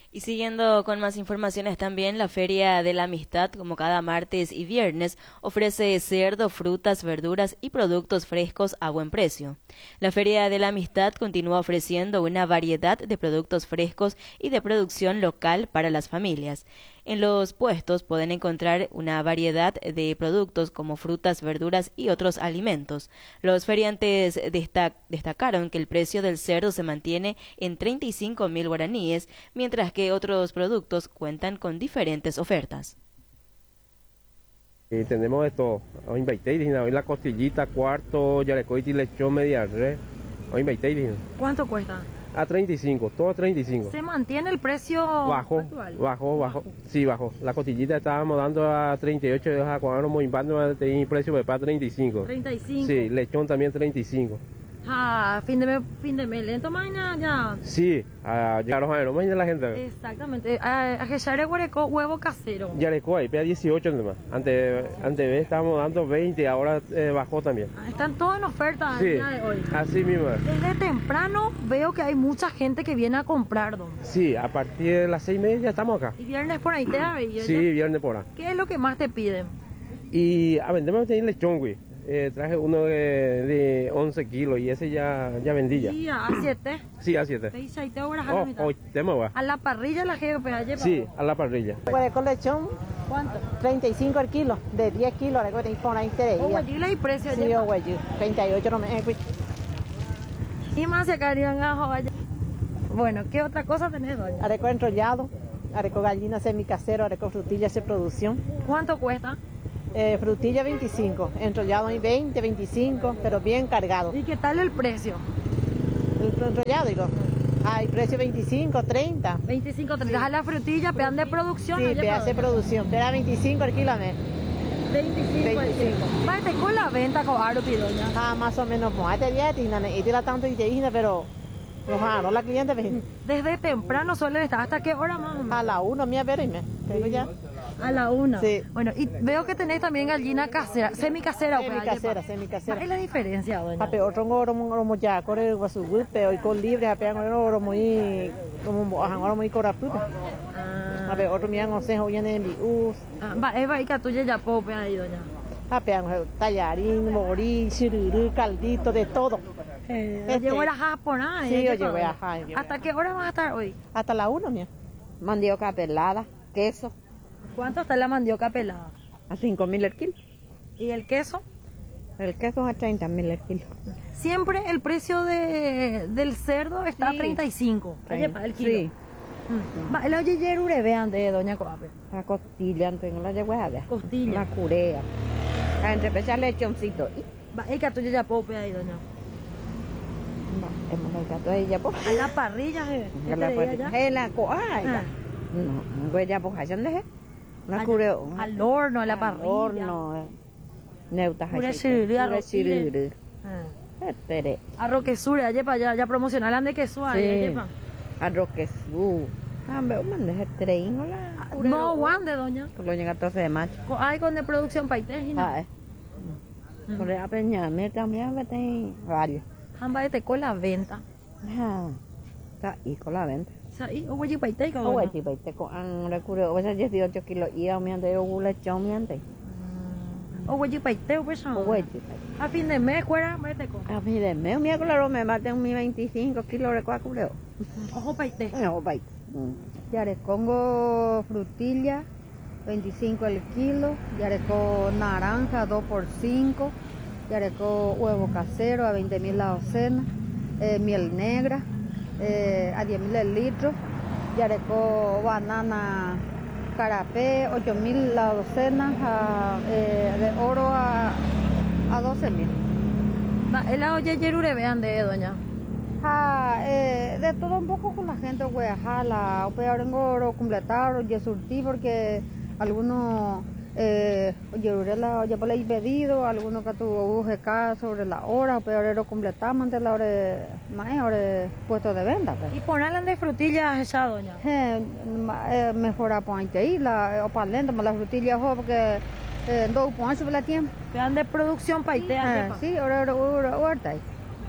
Y siguiendo con más informaciones también, la Feria de la Amistad, como cada martes y viernes, ofrece cerdo, frutas, verduras y productos frescos a buen precio. La Feria de la Amistad continúa ofreciendo una variedad de productos frescos y de producción local para las familias. En los puestos pueden encontrar una variedad de productos como frutas, verduras y otros alimentos. Los feriantes destacaron que el precio del cerdo se mantiene en 35.000 guaraníes, mientras que otros productos cuentan con diferentes ofertas. Y tenemos esto, hoy hoy la costillita, cuarto, yarecoiti, lechón, media res, hoy ¿Cuánto cuesta? a 35, todo a 35. ¿Se mantiene el precio actual? Bajo. Sí, bajo. La costillita estábamos dando a 38, cuando muy impacto tenía precio para 35. 35. Sí, lechón también 35. Fin de mes lento mañana ya. Sí, llegaron a mañana la gente. Exactamente. A Geshare Guareco, huevo casero. Yareco ahí, pega 18 nomás. Antes estábamos dando 20, ahora bajó también. Están todos en oferta Sí, el día de hoy. así mismo. Desde temprano veo que hay mucha gente que viene a comprar, don. Sí, a partir de las 6:30 ya estamos acá. ¿Y viernes por ahí te da? Sí, viernes por ahí. ¿Qué es lo que más te piden? Y a vendemos también lechón, güey. Traje uno de 11 kilos y ese ya vendí ya. Sí, a 7. Sí, a 7. Hoy tema. A la parrilla la jefe allá. Sí, a la parrilla. Con lechón, ¿cuánto? 35 el kilo, de 10 kilos, ahora que por ahí te ¿O hay precio allá? Sí, o 38 no me. Y más se caerían ajo allá. Bueno, ¿qué otra cosa tenés, doña? Areco enrollado, areco gallina semicasero, areco frutilla de producción. ¿Cuánto cuesta? Frutilla 25, enrollado en 20, 25, pero bien cargado. ¿Y qué tal el precio? El enrollado, digo. Hay precio 25, 30. 25, 30. Sí. La frutilla, pedan de producción. Sí, pedan de producción. Peda 25 el kilo, 25. Parte con la venta con Aro Pidoña. Más o menos, pues, y la tanto y te pero no la cliente. Desde temprano suele estar, ¿hasta qué hora más? A la 1, mía, pero ya. A la 1. Sí. Bueno, y veo que tenés también gallina casera, semicasera. Semicasera. ¿Cuál es la diferencia, doña? Otro oro ya, corre guasugupe, hoy con libre, oro muy, como muy coraputa. Otro mía no sé, hoy en bius. Eva y catuya ya pope ahí, doña. Tallarín, morí, chirurú, caldito, de todo. Llegó la japonesa. Sí, yo llegué a Jaime. ¿Hasta qué hora vas a estar hoy? Hasta la 1, mía. Mandioca pelada, queso. ¿Cuánto está la mandioca pelada? A 5.000 el kilo. ¿Y el queso? El queso a 30.000 el kilo. Siempre el precio del cerdo está a 35. El kilo. Sí. El oye vean de doña Coape. La costilla, entonces la llevo a ver. Costilla. La curea. Entre pesar lechoncito. ¿Y que tú ya pope ahí, doña? A la parrilla, En la coa. No, pues ya pues allá la cureo. Al horno, a la parrilla. Al horno. Neuta chiriri. Arroz quesura, allá para allá, ya promocionalan de queso ahí, arroz quesú. Veo mande trein hola. No, guande, doña. Lo llega 12 de macho. Hay con de producción paitejina. Por la peña, me también me varios. Amba de con la venta. Está y con la venta. Sai, o guayi paiteco. O guayi paiteco, an recurre, o sea, 18 kilos y a mi ante yo lechón mi ante. O guayi paiteo pues. O guayi. A fin de mes fuera paiteco. A fin de mes, mi claro me maten mi 25 kilos de cuacureo. Ojo paite. Ojo paite. Ya le pongo frutilla 25 el kilo, ya le pongo naranja 2 por 5, ya le pongo huevo casero a 20.000 la docena, miel negra a 10.000 el litro, ya le pongo banana carapé 8.000 la docena, de oro a 12.000. El oye yerure vean de doña. De todo un poco con la gente, güey, la operar en oro, completar, ya surtí porque algunos, ya por el pedido, algunos que tuvo UGK sobre la hora, operar completar, mantener la hora más, puesto de venta. Pues. ¿Y ponerle de frutillas esa doña? Mejor a poner ahí, o para lento, más la frutilla, porque dos pones sobre la tiempo. Vean de producción paitea. Sí, ahora.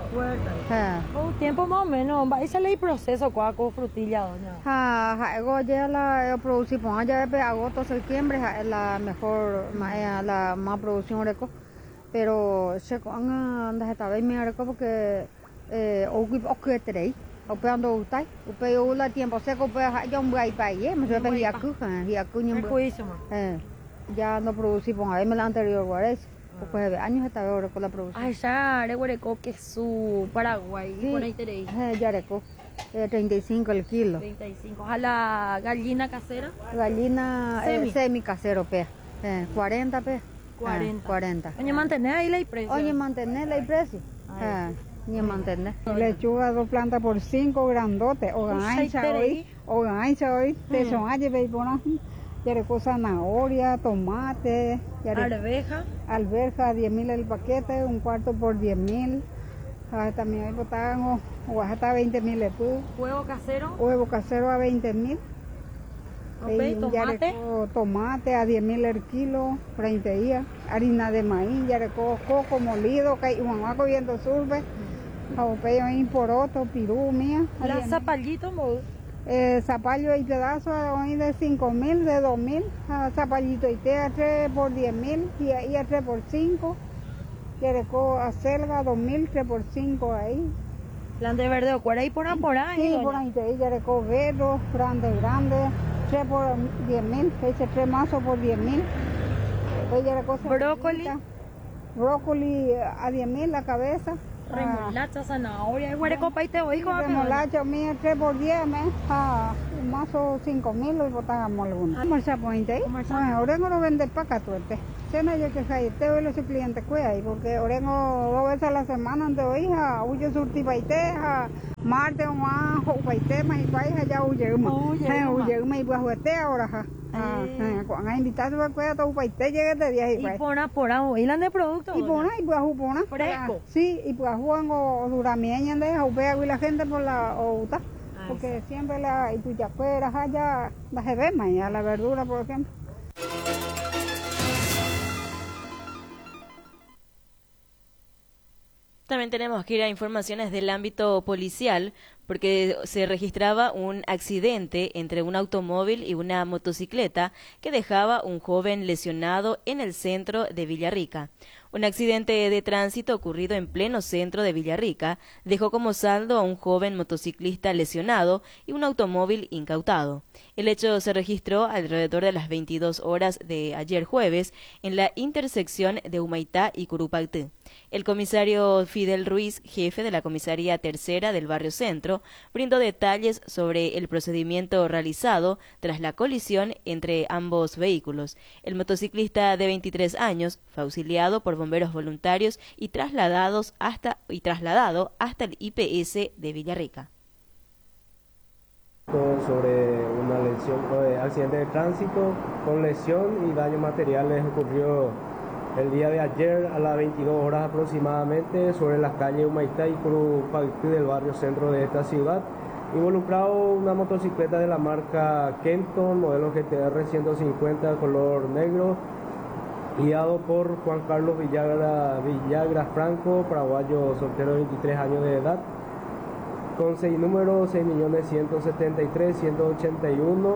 fuerte. Ha. Tiempo más o menos, va a ser el proceso con frutilla, doña. Ego ya la producción, ya de agosto, septiembre, la mejor, la más producción reco. Pero se anda esta vez me reco porque o terei, o peando utai, o peo la tiempo seco, ya un buen país, me se pe hiaku ni ya no producimos, a me la anterior guares. Pues de años esta vez con la producción. Ay, ya, recuerdo que su Paraguay, sí, por ahí tenéis. Ya reco, 35 el kilo. 35. A la gallina casera. Gallina semi casero, 40 pe. 40. 40. Oye, mantener ahí el precio. Oye, mantener el precio. Ni mantener. Lechuga 2 plantas por 5 grandote. O gancha hoy, te son ayer veipona. Ya reco zanahoria, tomate. Alberja 10.000 el paquete, un cuarto por 10.000. También hay botágano, hasta 20.000 el pú. Huevo casero a 20.000. Okay, tomate. Tomate a 10.000 el kilo, 30 días. Harina de maíz, ya reco coco molido, Juan cogiendo surbe. Jaupeyo ahí poroto, pirú mía. ¿La zapallito, Zapallo y pedazo de 5.000, de 2.000, zapallito y té a 3 por 10.000 y a 3 por 5. Y reco acelga 2.000, 3 por 5 ahí. Plan de verde o cuera y por ahí. Sí, por ahí te ya reco verdo, grande, 3 por 10.000, ese 3 mazos por 10.000. Brócoli a 10.000 la cabeza. Remolacha, zanahoria, huerecopa y te voy con remolacha mía 3 por 10, un mazo 5.000 y botamos algunos. Comercial pointe, orengo lo vende para acá tuerte. Cena yo que say, te voy a los clientes cuida ahí, porque orengo 2 veces a la semana ante hoy, huye surti paite, marte o más, o paite, más y paisa ya huye uma y pues huete ahora, cuando hay invitado a cuidar todo paite, llega de día y pora, y la de producto. Y pona, y pues pona. Fresco. Sí, y pues juego duramieña de y la gente por la outa, porque siempre la y tu ya fuera allá la jebema y a la verdura, por ejemplo. También tenemos que ir a informaciones del ámbito policial porque se registraba un accidente entre un automóvil y una motocicleta que dejaba un joven lesionado en el centro de Villarrica. Un accidente de tránsito ocurrido en pleno centro de Villarrica dejó como saldo a un joven motociclista lesionado y un automóvil incautado. El hecho se registró alrededor de las 22 horas de ayer jueves en la intersección de Humaitá y Curupactí. El comisario Fidel Ruiz, jefe de la comisaría tercera del barrio Centro, brindó detalles sobre el procedimiento realizado tras la colisión entre ambos vehículos. El motociclista de 23 años fue auxiliado por bomberos voluntarios y trasladado hasta el IPS de Villarrica. Sobre una lesión, accidente de tránsito con lesión y daños materiales ocurrió el día de ayer a las 22 horas aproximadamente sobre las calles Humaitá y Curupactí del barrio Centro de esta ciudad. Involucrado una motocicleta de la marca Kenton, modelo GTR 150 color negro, guiado por Juan Carlos Villagra Franco, paraguayo, soltero de 23 años de edad, con 6 números, 6.173.181.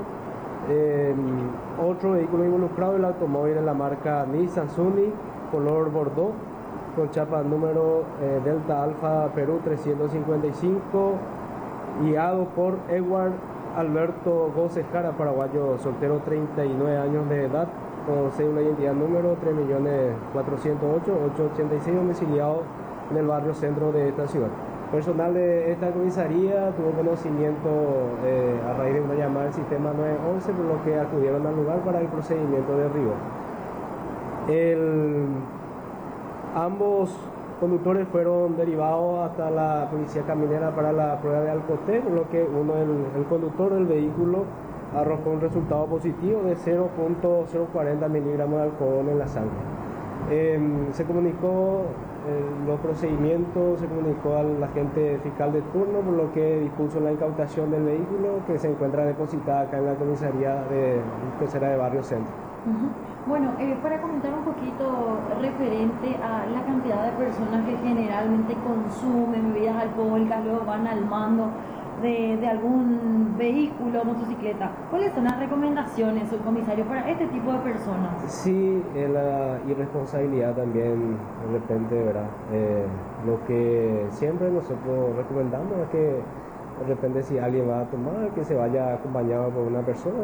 Otro vehículo involucrado, el automóvil de la marca Nissan Sunny, color bordeaux, con chapa número Delta Alfa Perú 355, guiado por Edward Alberto Gómez Jara, paraguayo, soltero, 39 años de edad, con cédula de identidad número 3.408.886, domiciliado en el barrio Centro de esta ciudad. Personal de esta comisaría tuvo conocimiento a raíz de una llamada del sistema 911, por lo que acudieron al lugar para el procedimiento de rigor. Ambos conductores fueron derivados hasta la policía caminera para la prueba de alcohol, por lo que el conductor del vehículo arrojó un resultado positivo de 0.040 miligramos de alcohol en la sangre. Se comunicó los procedimientos, se comunicó al agente fiscal de turno, por lo que dispuso la incautación del vehículo, que se encuentra depositada acá en la comisaría de tercera de Barrio Centro. Bueno, para comentar un poquito referente a la cantidad de personas que generalmente consumen bebidas alcohólicas, luego van al mando de algún vehículo o motocicleta, ¿cuáles son las recomendaciones, subcomisario, para este tipo de personas? Sí, la irresponsabilidad también de repente, ¿verdad? Lo que siempre nosotros recomendamos es que de repente si alguien va a tomar, que se vaya acompañado por una persona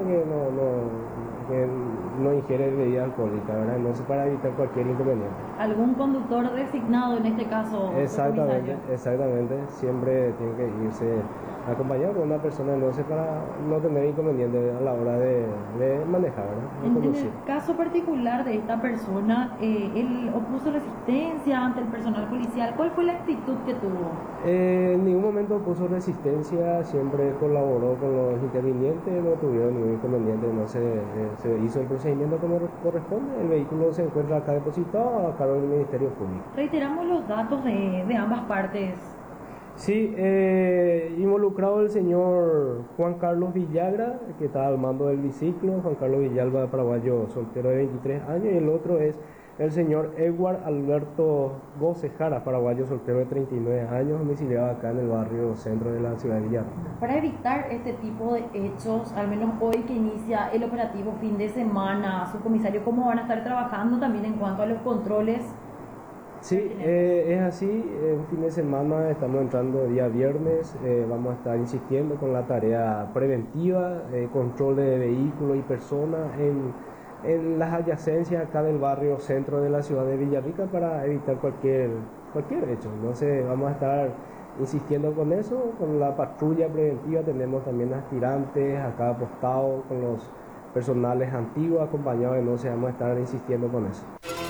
que no ingiere bebida alcohólica, ¿verdad? Entonces, para evitar cualquier inconveniente. ¿Algún conductor designado en este caso? Exactamente. Siempre tiene que irse acompañado por una persona, entonces, para no tener inconvenientes a la hora de manejar, ¿verdad? En el caso particular de esta persona, él opuso resistencia ante el personal policial. ¿Cuál fue la actitud que tuvo? En ningún momento opuso resistencia, siempre colaboró con los intervinientes, no tuvieron ningún inconveniente, no se hizo el procedimiento como corresponde. El vehículo se encuentra acá depositado a cargo del Ministerio Público. Reiteramos los datos de ambas partes. Sí, involucrado el señor Juan Carlos Villagra, que está al mando del biciclo, Juan Carlos Villalba, paraguayo, soltero de 23 años, y el otro es el señor Edward Alberto Gocejara, paraguayo, soltero de 39 años, domiciliado acá en el barrio centro de la ciudad de Villarrica. Para evitar este tipo de hechos, al menos hoy que inicia el operativo fin de semana, subcomisario, ¿cómo van a estar trabajando también en cuanto a los controles? Sí, es así, un fin de semana estamos entrando día viernes, vamos a estar insistiendo con la tarea preventiva, control de vehículos y personas en las adyacencias acá del barrio centro de la ciudad de Villarrica para evitar cualquier hecho. Entonces vamos a estar insistiendo con eso, con la patrulla preventiva tenemos también aspirantes acá apostados con los personales antiguos acompañados, entonces vamos a estar insistiendo con eso.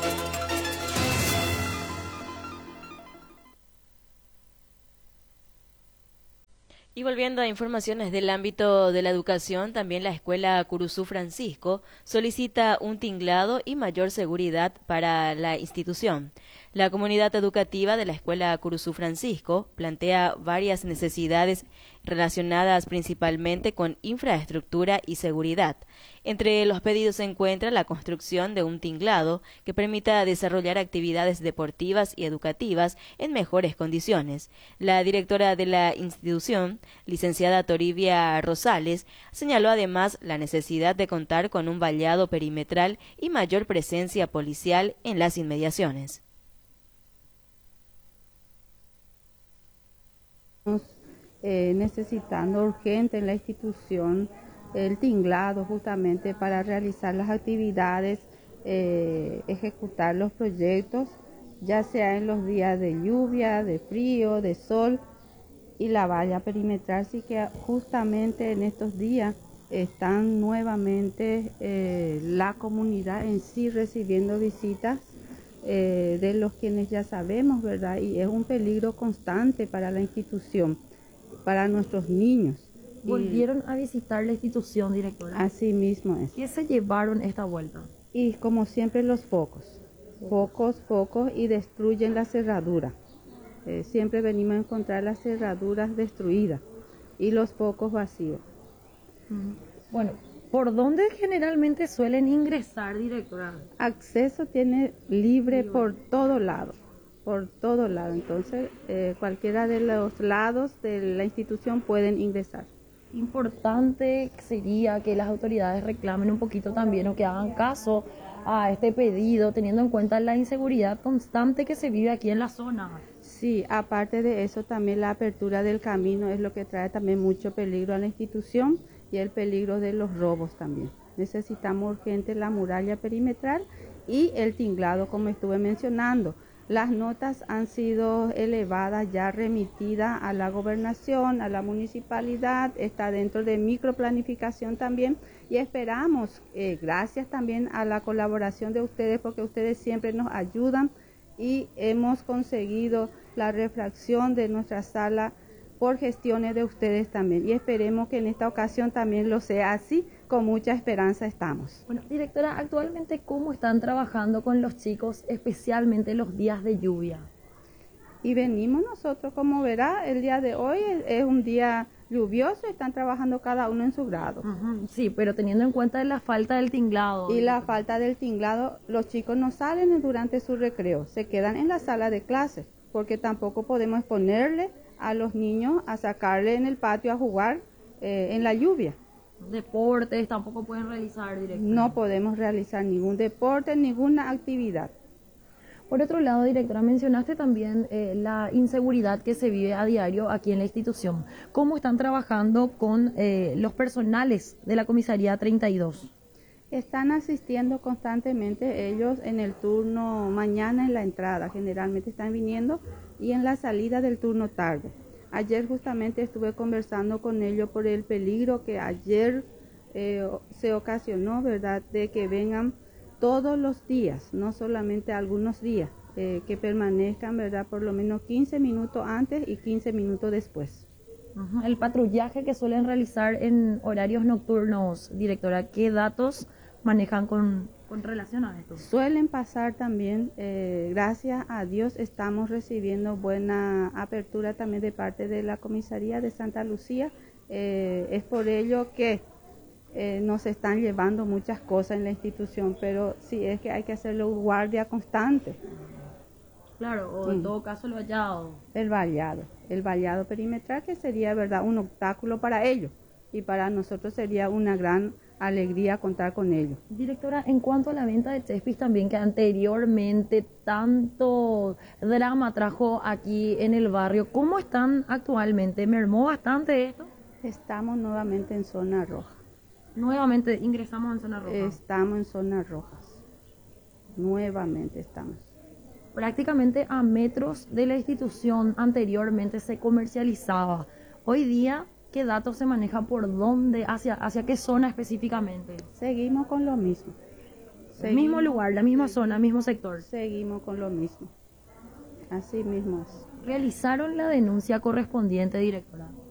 Y volviendo a informaciones del ámbito de la educación, también la Escuela Curuzú Francisco solicita un tinglado y mayor seguridad para la institución. La comunidad educativa de la Escuela Curuzú Francisco plantea varias necesidades relacionadas principalmente con infraestructura y seguridad. Entre los pedidos se encuentra la construcción de un tinglado que permita desarrollar actividades deportivas y educativas en mejores condiciones. La directora de la institución, licenciada Toribia Rosales, señaló además la necesidad de contar con un vallado perimetral y mayor presencia policial en las inmediaciones. Necesitando urgente en la institución el tinglado justamente para realizar las actividades, ejecutar los proyectos, ya sea en los días de lluvia, de frío, de sol, y la valla perimetral. Sí que justamente en estos días están nuevamente la comunidad en sí recibiendo visitas de los quienes ya sabemos, ¿verdad? Y es un peligro constante para la institución, para nuestros niños. ¿Volvieron a visitar la institución, directora? Así mismo es. ¿Qué se llevaron esta vuelta? Y como siempre los focos, y destruyen la cerradura. Siempre venimos a encontrar las cerraduras destruidas y los focos vacíos. Bueno, ¿por dónde generalmente suelen ingresar, directora? Acceso tiene libre por todo lado. Entonces, cualquiera de los lados de la institución pueden ingresar. Importante sería que las autoridades reclamen un poquito también o que hagan caso a este pedido, teniendo en cuenta la inseguridad constante que se vive aquí en la zona. Sí, aparte de eso, también la apertura del camino es lo que trae también mucho peligro a la institución y el peligro de los robos también. Necesitamos urgente la muralla perimetral y el tinglado, como estuve mencionando. Las notas han sido elevadas, ya remitidas a la gobernación, a la municipalidad, está dentro de microplanificación también y esperamos, gracias también a la colaboración de ustedes, porque ustedes siempre nos ayudan y hemos conseguido la refracción de nuestra sala por gestiones de ustedes también y esperemos que en esta ocasión también lo sea así, con mucha esperanza estamos. Bueno, directora, actualmente ¿cómo están trabajando con los chicos, especialmente los días de lluvia? Y venimos nosotros, como verá, el día de hoy es un día lluvioso, están trabajando cada uno en su grado. Sí, pero teniendo en cuenta la falta del tinglado. Y la falta del tinglado, los chicos no salen durante su recreo, se quedan en la sala de clases, porque tampoco podemos ponerle a los niños a sacarle en el patio a jugar en la lluvia. Deportes tampoco pueden realizar directamente. No podemos realizar ningún deporte, ninguna actividad. Por otro lado, directora, mencionaste también la inseguridad que se vive a diario aquí en la institución. ¿Cómo están trabajando con los personales de la comisaría 32? Están asistiendo constantemente ellos en el turno mañana en la entrada, generalmente están viniendo, y en la salida del turno tarde. Ayer justamente estuve conversando con ellos por el peligro que ayer se ocasionó, ¿verdad?, de que vengan todos los días, no solamente algunos días, que permanezcan, ¿verdad?, por lo menos 15 minutos antes y 15 minutos después. El patrullaje que suelen realizar en horarios nocturnos, directora, ¿qué datos manejan con relación a esto? Suelen pasar también, gracias a Dios, estamos recibiendo buena apertura también de parte de la comisaría de Santa Lucía. Es por ello que nos están llevando muchas cosas en la institución, pero sí es que hay que hacerlo guardia constante. Claro, o en todo caso lo vallado. El vallado perimetral, que sería, ¿verdad?, un obstáculo para ellos, y para nosotros sería una gran alegría contar con ellos. Directora, en cuanto a la venta de Chespis también, que anteriormente tanto drama trajo aquí en el barrio, ¿cómo están actualmente? ¿Mermó bastante esto? Estamos nuevamente en zona roja. Nuevamente ingresamos en zona roja. Estamos en zonas rojas. Nuevamente estamos. Prácticamente a metros de la institución anteriormente se comercializaba. Hoy día, ¿qué datos se maneja por dónde, hacia qué zona específicamente? Seguimos con lo mismo. Mismo lugar, la misma zona, mismo sector. Seguimos con lo mismo. Así mismo es. ¿Realizaron la denuncia correspondiente, directora?